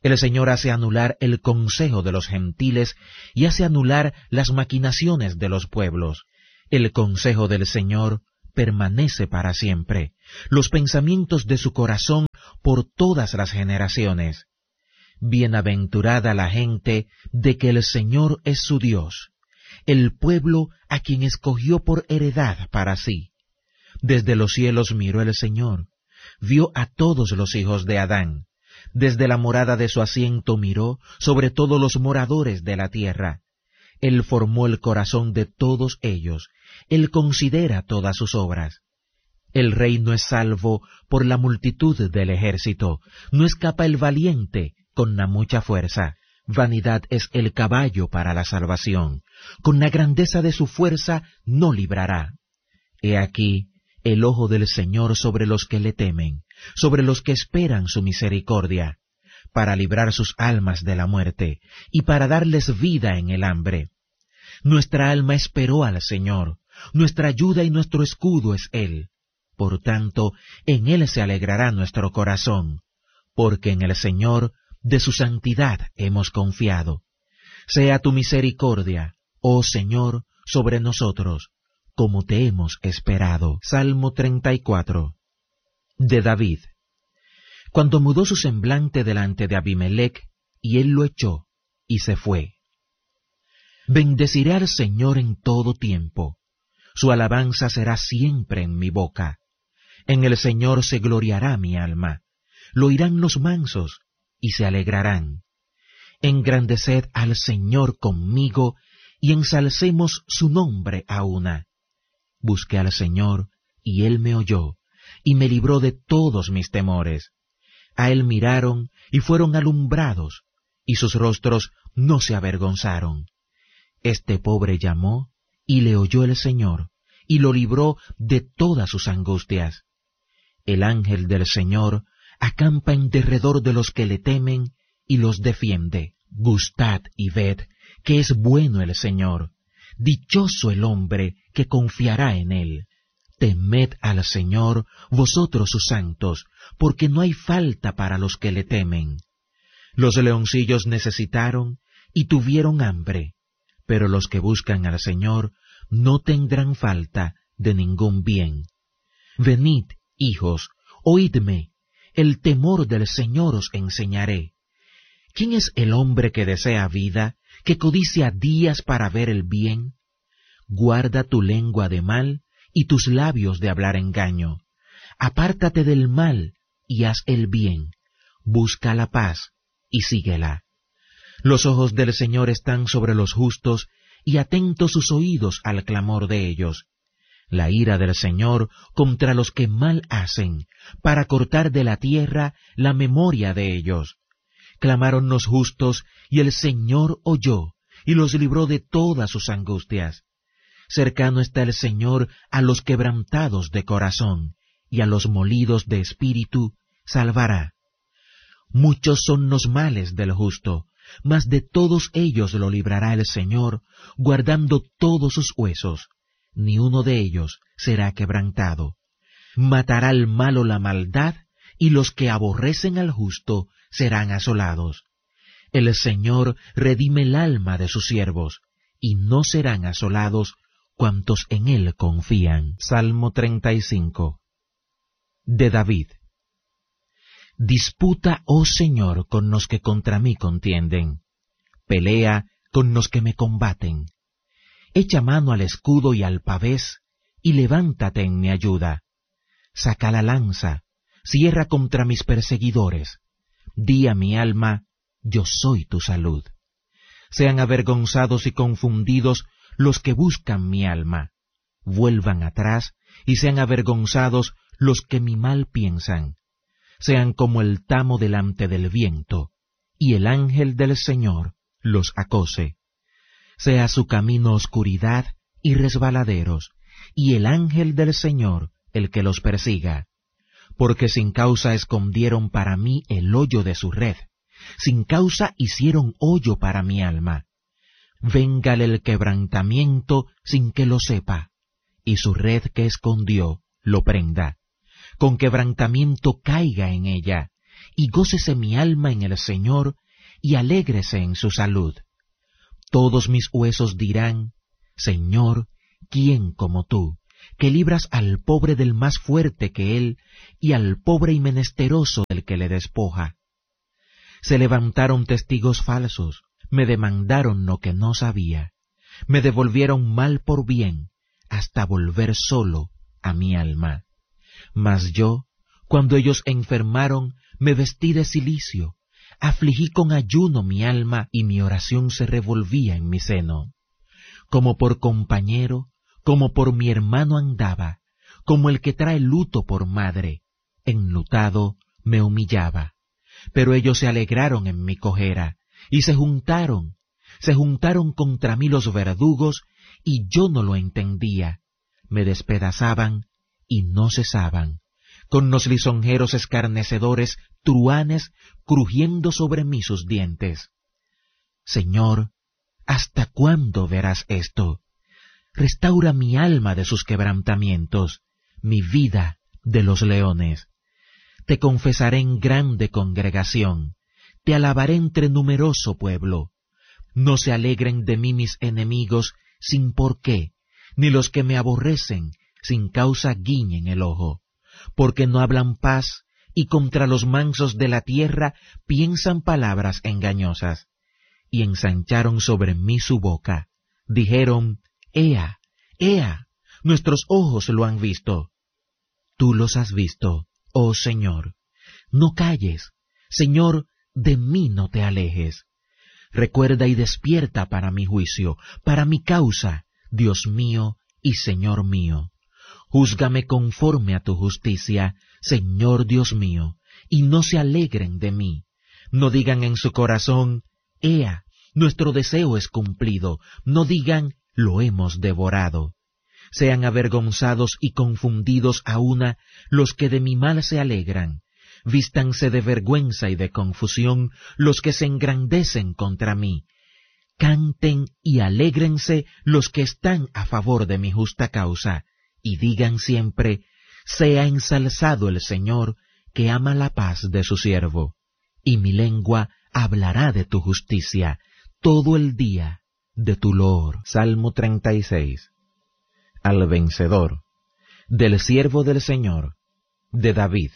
El Señor hace anular el consejo de los gentiles y hace anular las maquinaciones de los pueblos. El consejo del Señor permanece para siempre, los pensamientos de su corazón por todas las generaciones. Bienaventurada la gente de que el Señor es su Dios, el pueblo a quien escogió por heredad para sí. Desde los cielos miró el Señor, vio a todos los hijos de Adán. Desde la morada de su asiento miró sobre todos los moradores de la tierra. Él formó el corazón de todos ellos, Él considera todas sus obras. El rey no es salvo por la multitud del ejército, no escapa el valiente con la mucha fuerza. Vanidad es el caballo para la salvación, con la grandeza de su fuerza no librará. He aquí el ojo del Señor sobre los que le temen, sobre los que esperan su misericordia, para librar sus almas de la muerte, y para darles vida en el hambre. Nuestra alma esperó al Señor, nuestra ayuda y nuestro escudo es Él. Por tanto, en Él se alegrará nuestro corazón, porque en el Señor de su santidad hemos confiado. Sea tu misericordia, oh Señor, sobre nosotros, como te hemos esperado. Salmo 34. De David. Cuando mudó su semblante delante de Abimelech, y él lo echó, y se fue. Bendeciré al Señor en todo tiempo, su alabanza será siempre en mi boca. En el Señor se gloriará mi alma, lo oirán los mansos, y se alegrarán. Engrandeced al Señor conmigo, y ensalcemos su nombre a una. Busqué al Señor, y Él me oyó, y me libró de todos mis temores. A Él miraron, y fueron alumbrados, y sus rostros no se avergonzaron. Este pobre llamó, y le oyó el Señor, y lo libró de todas sus angustias. El ángel del Señor acampa en derredor de los que le temen, y los defiende. Gustad y ved que es bueno el Señor. Dichoso el hombre que confiará en Él. Temed al Señor, vosotros sus santos, porque no hay falta para los que le temen. Los leoncillos necesitaron y tuvieron hambre, pero los que buscan al Señor no tendrán falta de ningún bien. Venid, hijos, oídme, el temor del Señor os enseñaré. ¿Quién es el hombre que desea vida, que codicia días para ver el bien? Guarda tu lengua de mal y tus labios de hablar engaño. Apártate del mal y haz el bien. Busca la paz y síguela. Los ojos del Señor están sobre los justos y atentos sus oídos al clamor de ellos. La ira del Señor contra los que mal hacen, para cortar de la tierra la memoria de ellos. Clamaron los justos, y el Señor oyó, y los libró de todas sus angustias. Cercano está el Señor a los quebrantados de corazón, y a los molidos de espíritu salvará. Muchos son los males del justo, mas de todos ellos lo librará el Señor, guardando todos sus huesos. Ni uno de ellos será quebrantado. Matará al malo la maldad, y los que aborrecen al justo serán asolados. El Señor redime el alma de sus siervos, y no serán asolados cuantos en Él confían. Salmo 35. De David. Disputa, oh Señor, con los que contra mí contienden. Pelea con los que me combaten. Echa mano al escudo y al pavés, y levántate en mi ayuda. Saca la lanza, cierra contra mis perseguidores. Di a mi alma, yo soy tu salud. Sean avergonzados y confundidos los que buscan mi alma. Vuelvan atrás y sean avergonzados los que mi mal piensan. Sean como el tamo delante del viento, y el ángel del Señor los acose. Sea su camino oscuridad y resbaladeros, y el ángel del Señor el que los persiga. Porque sin causa escondieron para mí el hoyo de su red, sin causa hicieron hoyo para mi alma. Véngale el quebrantamiento sin que lo sepa, y su red que escondió lo prenda. Con quebrantamiento caiga en ella, y gócese mi alma en el Señor, y alégrese en su salud. Todos mis huesos dirán, Señor, ¿quién como tú, que libras al pobre del más fuerte que él, y al pobre y menesteroso del que le despoja? Se levantaron testigos falsos, me demandaron lo que no sabía, me devolvieron mal por bien, hasta volver solo a mi alma. Mas yo, cuando ellos enfermaron, me vestí de cilicio, afligí con ayuno mi alma, y mi oración se revolvía en mi seno. Como por compañero, como por mi hermano andaba, como el que trae luto por madre, enlutado me humillaba. Pero ellos se alegraron en mi cojera, y se juntaron contra mí los verdugos, y yo no lo entendía. Me despedazaban y no cesaban, con los lisonjeros escarnecedores, truhanes, crujiendo sobre mí sus dientes. Señor, ¿hasta cuándo verás esto? Restaura mi alma de sus quebrantamientos, mi vida de los leones. Te confesaré en grande congregación, te alabaré entre numeroso pueblo. No se alegren de mí mis enemigos sin por qué, ni los que me aborrecen sin causa guiñen el ojo, porque no hablan paz, y contra los mansos de la tierra piensan palabras engañosas. Y ensancharon sobre mí su boca, dijeron, Ea, Ea, nuestros ojos lo han visto. Tú los has visto, oh Señor. No calles, Señor, de mí no te alejes. Recuerda y despierta para mi juicio, para mi causa, Dios mío y Señor mío. Júzgame conforme a tu justicia, Señor Dios mío, y no se alegren de mí. No digan en su corazón, Ea, nuestro deseo es cumplido. No digan, lo hemos devorado. Sean avergonzados y confundidos a una los que de mi mal se alegran. Vístanse de vergüenza y de confusión los que se engrandecen contra mí. Canten y alégrense los que están a favor de mi justa causa, y digan siempre, sea ensalzado el Señor, que ama la paz de su siervo. Y mi lengua hablará de tu justicia todo el día de tu loor. Salmo 36. Al vencedor, del siervo del Señor, de David.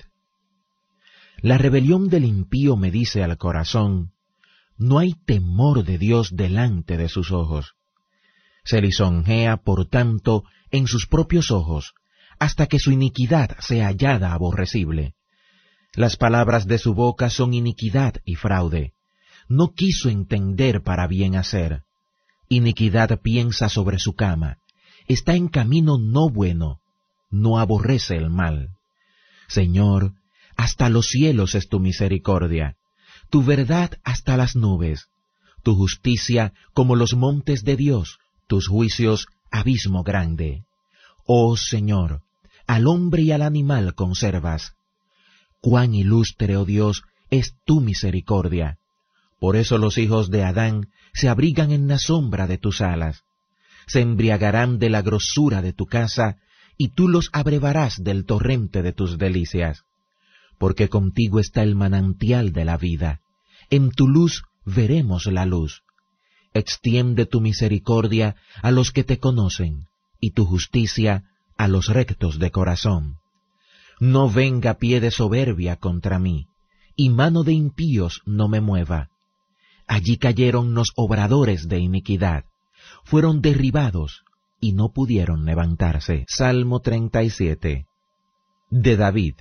La rebelión del impío me dice al corazón, no hay temor de Dios delante de sus ojos. Se lisonjea, por tanto, en sus propios ojos, hasta que su iniquidad sea hallada aborrecible. Las palabras de su boca son iniquidad y fraude. No quiso entender para bien hacer. Iniquidad piensa sobre su cama. Está en camino no bueno. No aborrece el mal. Señor, hasta los cielos es tu misericordia, tu verdad hasta las nubes, tu justicia como los montes de Dios, tus juicios abismo grande. Oh Señor, al hombre y al animal conservas. Cuán ilustre, oh Dios, es tu misericordia. Por eso los hijos de Adán se abrigan en la sombra de tus alas. Se embriagarán de la grosura de tu casa, y tú los abrevarás del torrente de tus delicias. Porque contigo está el manantial de la vida. En tu luz veremos la luz. Extiende tu misericordia a los que te conocen, y tu justicia a los rectos de corazón. No venga pie de soberbia contra mí, y mano de impíos no me mueva. Allí cayeron los obradores de iniquidad, fueron derribados, y no pudieron levantarse. Salmo 37. De David.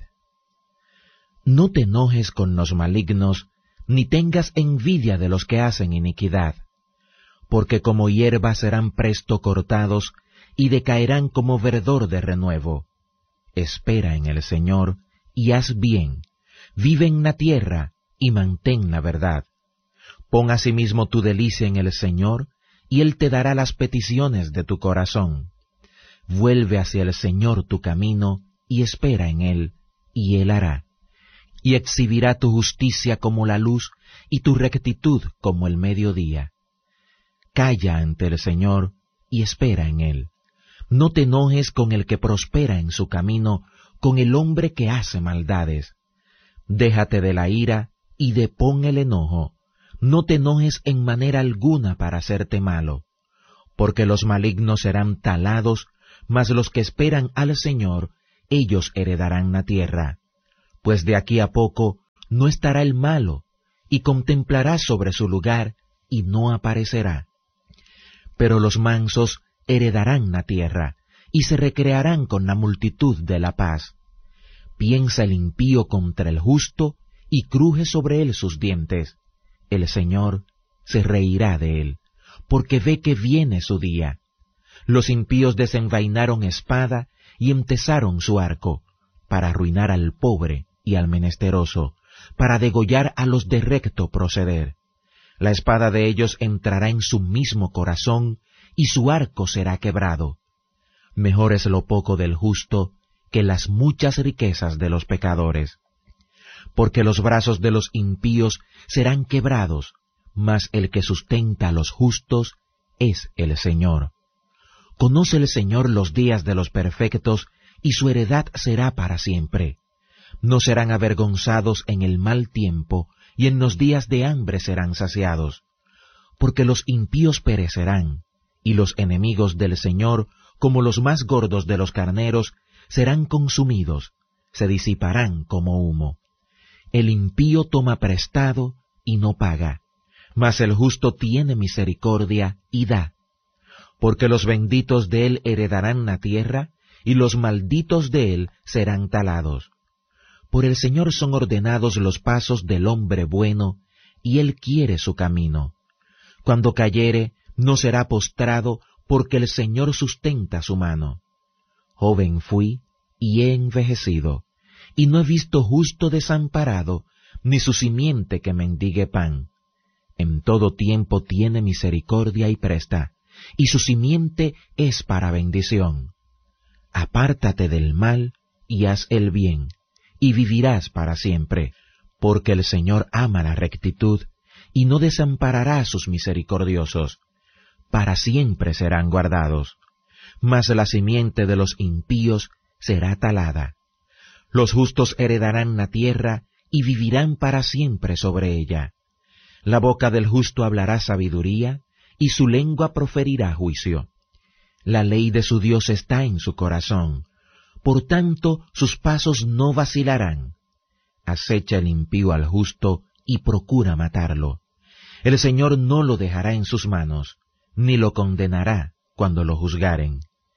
No te enojes con los malignos, ni tengas envidia de los que hacen iniquidad, porque como hierba serán presto cortados, y decaerán como verdor de renuevo. Espera en el Señor, y haz bien, vive en la tierra, y mantén la verdad. Pon asimismo tu delicia en el Señor, y Él te dará las peticiones de tu corazón. Vuelve hacia el Señor tu camino, y espera en Él, y Él hará. Y exhibirá tu justicia como la luz, y tu rectitud como el mediodía. Calla ante el Señor, y espera en Él. No te enojes con el que prospera en su camino, con el hombre que hace maldades, Déjate de la ira y depón el enojo. No te enojes en manera alguna para hacerte malo, porque los malignos serán talados, mas los que esperan al Señor, ellos heredarán la tierra. Pues de aquí a poco no estará el malo, y contemplará sobre su lugar, y no aparecerá. Pero los mansos heredarán la tierra, y se recrearán con la multitud de la paz. Piensa el impío contra el justo, y cruje sobre él sus dientes. El Señor se reirá de él, porque ve que viene su día. Los impíos desenvainaron espada y entesaron su arco, para arruinar al pobre y al menesteroso, para degollar a los de recto proceder. La espada de ellos entrará en su mismo corazón, y su arco será quebrado. Mejor es lo poco del justo que las muchas riquezas de los pecadores. Porque los brazos de los impíos serán quebrados, mas el que sustenta a los justos es el Señor. Conoce el Señor los días de los perfectos, y su heredad será para siempre. No serán avergonzados en el mal tiempo, y en los días de hambre serán saciados. Porque los impíos perecerán, y los enemigos del Señor, como los más gordos de los carneros, serán consumidos, se disiparán como humo. El impío toma prestado y no paga, mas el justo tiene misericordia y da. Porque los benditos de él heredarán la tierra, y los malditos de él serán talados. Por el Señor son ordenados los pasos del hombre bueno, y él quiere su camino. Cuando cayere, no será postrado, porque el Señor sustenta su mano. Joven fui, y he envejecido, y no he visto justo desamparado, ni su simiente que mendigue pan. En todo tiempo tiene misericordia y presta, y su simiente es para bendición. Apártate del mal, y haz el bien, y vivirás para siempre, porque el Señor ama la rectitud, y no desamparará a sus misericordiosos. Para siempre serán guardados. Mas la simiente de los impíos será talada. Los justos heredarán la tierra, y vivirán para siempre sobre ella. La boca del justo hablará sabiduría, y su lengua proferirá juicio. La ley de su Dios está en su corazón, por tanto sus pasos no vacilarán. Acecha el impío al justo, y procura matarlo. El Señor no lo dejará en sus manos, ni lo condenará cuando lo juzgaren.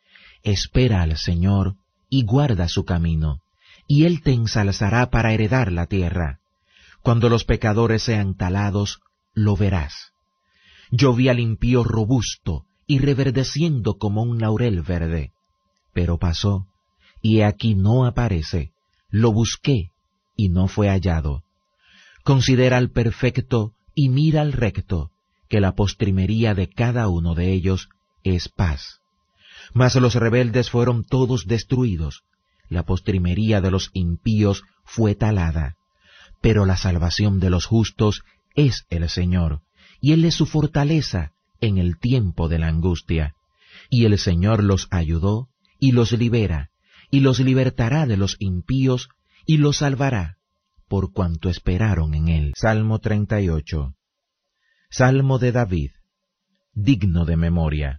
Espera al Señor, y guarda su camino, y Él te ensalzará para heredar la tierra. Cuando los pecadores sean talados, lo verás. Yo vi al impío robusto y reverdeciendo como un laurel verde, pero pasó, y he aquí no aparece. Lo busqué, y no fue hallado. Considera al perfecto, y mira al recto, que la postrimería de cada uno de ellos es paz. Mas los rebeldes fueron todos destruidos, la postrimería de los impíos fue talada. Pero la salvación de los justos es el Señor, y Él es su fortaleza en el tiempo de la angustia. Y el Señor los ayudó, y los libera, y los libertará de los impíos, y los salvará, por cuanto esperaron en Él. Salmo 38. Salmo de David, digno de memoria.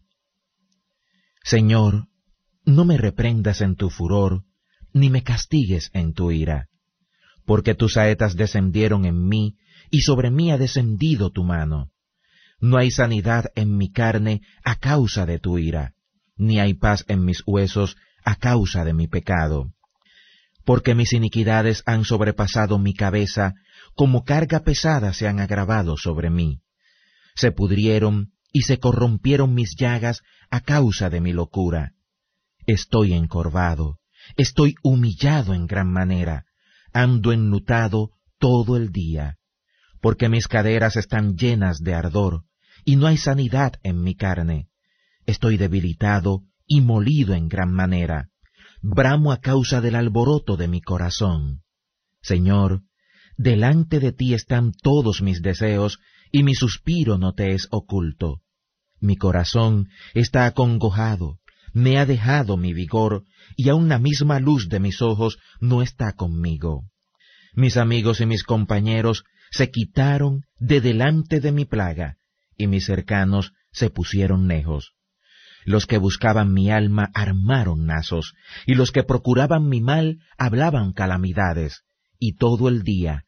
Señor, no me reprendas en tu furor, ni me castigues en tu ira, porque tus saetas descendieron en mí, y sobre mí ha descendido tu mano. No hay sanidad en mi carne a causa de tu ira, ni hay paz en mis huesos a causa de mi pecado. Porque mis iniquidades han sobrepasado mi cabeza, como carga pesada se han agravado sobre mí. Se pudrieron y se corrompieron mis llagas a causa de mi locura. Estoy encorvado, estoy humillado en gran manera, ando enlutado todo el día, porque mis caderas están llenas de ardor, y no hay sanidad en mi carne. Estoy debilitado y molido en gran manera, bramo a causa del alboroto de mi corazón. Señor, delante de ti están todos mis deseos, y mi suspiro no te es oculto. Mi corazón está acongojado, me ha dejado mi vigor, y aun la misma luz de mis ojos no está conmigo. Mis amigos y mis compañeros se quitaron de delante de mi plaga, y mis cercanos se pusieron nejos. Los que buscaban mi alma armaron nazos, y los que procuraban mi mal hablaban calamidades, y todo el día